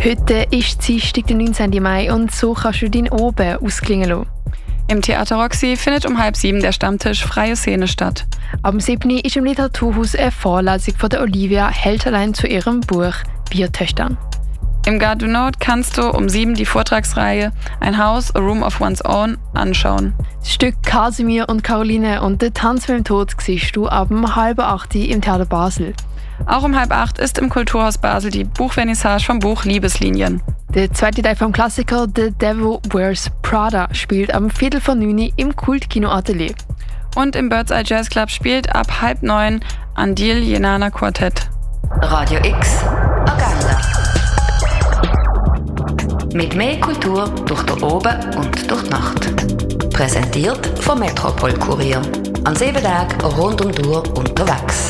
Heute ist Dienstag, der 19. Mai und so kannst du deinen Oben ausklingen lassen. Im Theater Roxy findet um 6:30 der Stammtisch Freie Szene statt. Am 7. ist im Literaturhaus eine Vorlesung von der Olivia Helterlein zu ihrem Buch «Biertöchtern». Im Gare du Nord kannst du um 7 die Vortragsreihe «Ein Haus, a Room of One's Own» anschauen. Das Stück «Kasimir und Caroline und der Tanz mit dem Tod» siehst du ab 7:30 im Theater Basel. Auch um 7:30 ist im Kulturhaus Basel die Buchvernissage vom Buch «Liebeslinien». Der zweite Teil vom Klassiker «The Devil Wears Prada» spielt am 8:45 im Kultkino Atelier. Und im Birds Eye Jazz Club spielt ab 8:30 Andil Jenana Quartett. Radio X Agenda. Mit mehr Kultur durch den Oben und durch die Nacht. Präsentiert vom Metropol Kurier. An 7 Tagen rund um die Uhr unterwegs.